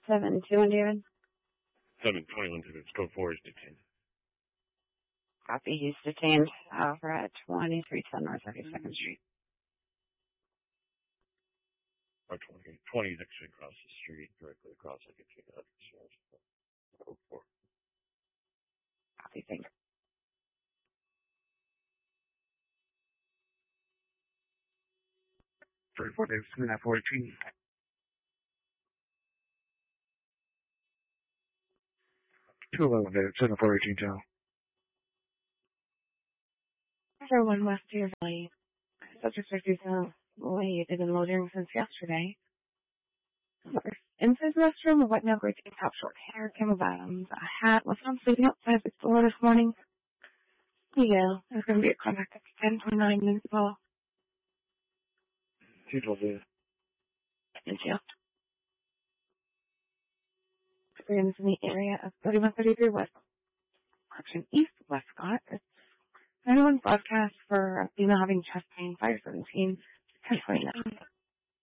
721, David. 721, David. Code 4 is detained. Copy. He's detained over at 2310 North 32nd Street. Or 20 is actually across the street, directly across. I can take that. Code 4. Copy. Thank you. 34 David, 418. 211 David, 418 Joe. Everyone West Deer Valley. Subject is late in loading since yesterday. Inside the restroom, a white male gray tank top, short hair, camo bottoms, a hat, was found sleeping outside the store this morning. Yeah, there's going to be a contact at 10:29 Municipal. 212 David. Thank you. Experience in the area of 3133 West Correction East, Westcott. It's 91 broadcast for female having chest pain, 517, 1029.